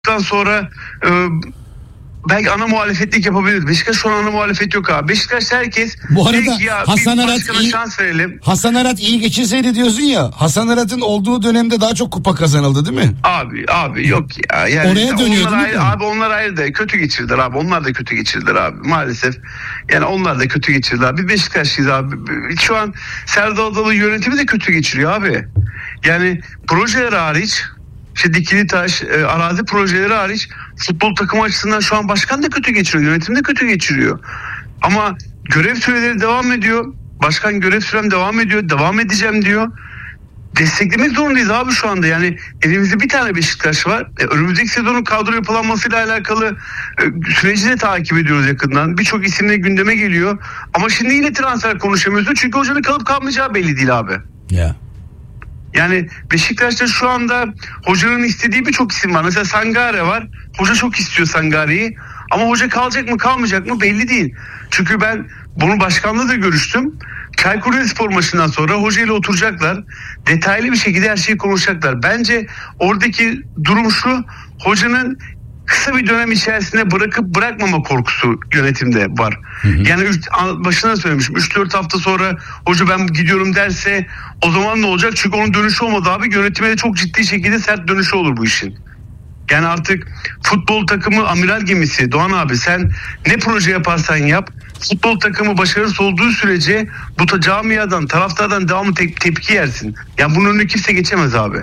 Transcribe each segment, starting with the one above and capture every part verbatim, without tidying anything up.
sonra e, belki ana muhalefetlik yapabilir. Beşiktaş şu an ana muhalefet yok abi. Beşiktaş herkes bu arada ya, Hasan Arat iyi, şans verelim. Hasan Arat iyi geçirseydi diyorsun ya. Hasan Arat'ın olduğu dönemde daha çok kupa kazanıldı değil mi? Abi abi yok ya. Yani oraya dönüyor onlar değil mi? Abi onlar ayrı da kötü geçirdiler abi. Onlar da kötü geçirdiler abi maalesef. Yani onlar da kötü geçirdiler. Bir Beşiktaşlıyız abi. Şu an Serdar Adalı yönetimi de kötü geçiriyor abi. Yani projeler hariç, işte dikili taş, e, arazi projeleri hariç futbol takımı açısından şu an başkan da kötü geçiriyor, yönetim de kötü geçiriyor. Ama görev süreleri devam ediyor. Başkan görev sürem devam ediyor, devam edeceğim diyor. Desteklemek zorundayız abi şu anda. Yani elimizde bir tane Beşiktaş var. E, önümüzdeki sezonun kadro yapılanmasıyla alakalı e, süreci de takip ediyoruz yakından. Birçok isimle gündeme geliyor. Ama şimdi yine transfer konuşamıyorsun. Çünkü hocanın kalıp kalmayacağı belli değil abi. Ya. Yeah. Yani Beşiktaş'ta şu anda hocanın istediği birçok isim var. Mesela Sangare var. Hoca çok istiyor Sangare'yi. Ama hoca kalacak mı kalmayacak mı belli değil. Çünkü ben bunu başkanla da görüştüm. Çaykur Rizespor maçından sonra hoca ile oturacaklar. Detaylı bir şekilde her şeyi konuşacaklar. Bence oradaki durum şu. Hocanın kısa bir dönem içerisinde bırakıp bırakmama korkusu yönetimde var. Hı hı. Yani üç, başına söylemişim. üç dört hafta sonra hoca ben gidiyorum derse o zaman ne olacak? Çünkü onun dönüşü olmadı abi. Yönetime de çok ciddi şekilde sert dönüşü olur bu işin. Yani artık futbol takımı amiral gemisi. Doğan abi sen ne proje yaparsan yap. Futbol takımı başarısız olduğu sürece bu ta camiadan, taraftardan devamlı te- tepki yersin. Yani bunun önüne kimse geçemez abi.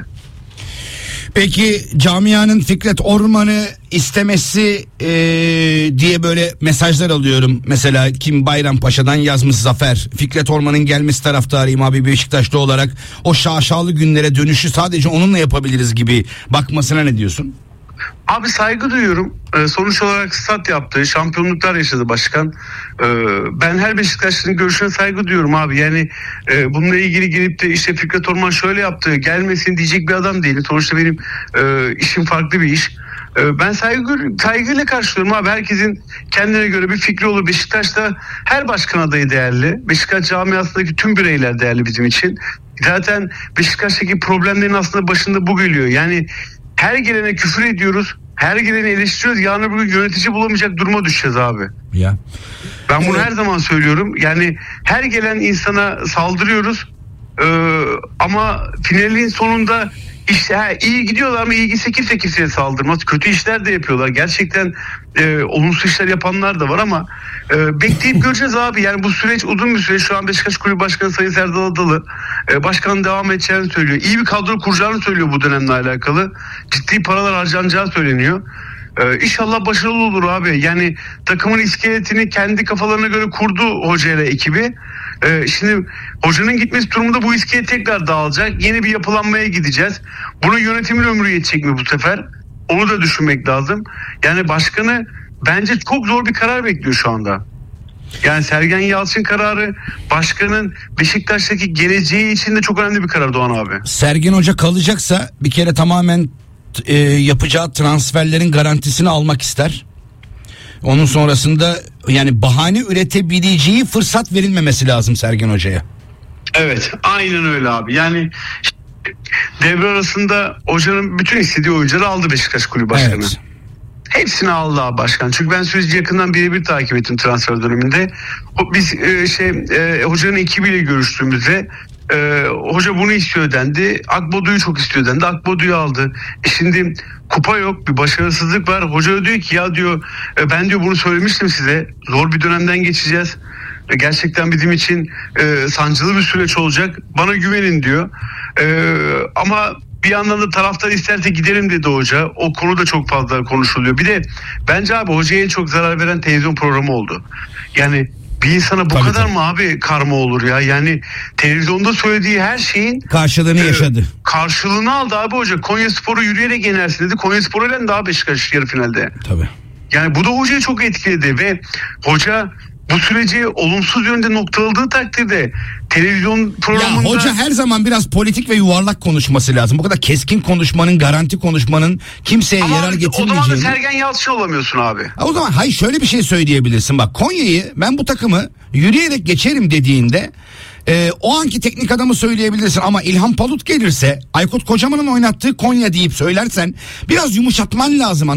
Peki camianın Fikret Orman'ı istemesi ee, diye böyle mesajlar alıyorum. Mesela Kim Bayrampaşa'dan yazmış Zafer. Fikret Orman'ın gelmesi taraftarıyım abi Beşiktaşlı olarak. O şaşalı günlere dönüşü sadece onunla yapabiliriz gibi bakmasına ne diyorsun? Abi saygı duyuyorum. Ee, sonuç olarak stat yaptı, şampiyonluklar yaşadı başkan. Ee, ben her Beşiktaşlı'nın görüşüne saygı duyuyorum abi. Yani e, bununla ilgili gelip de işte Fikret Orman şöyle yaptı, gelmesin diyecek bir adam değilim. Sonuçta benim e, işim farklı bir iş. E, ben saygı saygıyla karşılıyorum abi. Herkesin kendine göre bir fikri olur. Beşiktaş'ta her başkan adayı değerli. Beşiktaş camiasındaki tüm bireyler değerli bizim için. Zaten Beşiktaş'taki problemlerin aslında başında bu geliyor. Yani her gelene küfür ediyoruz. Her geleni eleştiriyoruz. Yarın öbür gün yönetici bulamayacak duruma düşeceğiz abi. Ya. Ben bunu evet. her zaman söylüyorum. Yani her gelen insana saldırıyoruz. Ee, ama finalin sonunda işte ha, iyi gidiyorlar mı? İyi gitse kimse kimseye saldırmaz. Kötü işler de yapıyorlar. Gerçekten e, olumsuz işler yapanlar da var ama e, bekleyip göreceğiz abi. Yani bu süreç uzun bir süreç. Şu an Beşiktaş Kulübü Başkanı Sayın Serdar Adalı e, başkanın devam edeceğini söylüyor. İyi bir kadro kuracağını söylüyor bu dönemle alakalı. Ciddi paralar harcanacağı söyleniyor. Ee, İnşallah başarılı olur abi. Yani takımın iskeletini kendi kafalarına göre kurdu hocayla ekibi. Ee, şimdi hocanın gitmesi durumunda bu iskelet tekrar dağılacak. Yeni bir yapılanmaya gideceğiz. Buna yönetimin ömrü yetecek mi bu sefer? Onu da düşünmek lazım. Yani başkanı bence çok zor bir karar bekliyor şu anda. Yani Sergen Yalçın kararı başkanın Beşiktaş'taki geleceği için de çok önemli bir karar Doğan abi. Sergen Hoca kalacaksa bir kere tamamen e, yapacağı transferlerin garantisini almak ister. Onun sonrasında yani bahane üretebileceği fırsat verilmemesi lazım Sergen Hoca'ya. Evet, aynen öyle abi. Yani devre arasında hocanın bütün istediği oyuncuları aldı Beşiktaş Kulübü Başkanı. Evet. Hepsini aldı abi başkan. Çünkü ben süreci yakından birebir takip ettim transfer döneminde. Biz e, şey e, hocanın ekibiyle görüştüğümüzde e, hoca bunu istiyor dendi. Akbodu'yu çok istiyor dendi. Akbodu'yu aldı. E şimdi kupa yok, bir başarısızlık var. Hoca diyor ki ya diyor e, ben diyor bunu söylemiştim size. Zor bir dönemden geçeceğiz. E, gerçekten bizim için e, sancılı bir süreç olacak. Bana güvenin diyor. E, ama bir yandan da taraftar isterse gidelim dedi hoca. O konu da çok fazla konuşuluyor. Bir de bence abi hocaya en çok zarar veren televizyon programı oldu. Yani bir insana bu tabii kadar tabii. mı abi karma olur ya? Yani televizyonda söylediği her şeyin karşılığını e, yaşadı. Karşılığını aldı abi hoca. Konyaspor'u yürüyerek yenersin dedi. Konyaspor'u daha Beşiktaş yarı finalde. Tabii. Yani bu da hocayı çok etkiledi ve hoca bu süreci olumsuz yönde noktaladığı takdirde televizyon programında... Ya hoca her zaman biraz politik ve yuvarlak konuşması lazım. Bu kadar keskin konuşmanın, garanti konuşmanın kimseye ama yarar getirmeyeceğini... O zaman da Sergen Yalçın olamıyorsun abi. Ha, o zaman hayır şöyle bir şey söyleyebilirsin. Bak Konya'yı ben bu takımı yürüyerek geçerim dediğinde Ee, o anki teknik adamı söyleyebilirsin ama İlhan Palut gelirse Aykut Kocaman'ın oynattığı Konya deyip söylersen biraz yumuşatman lazım.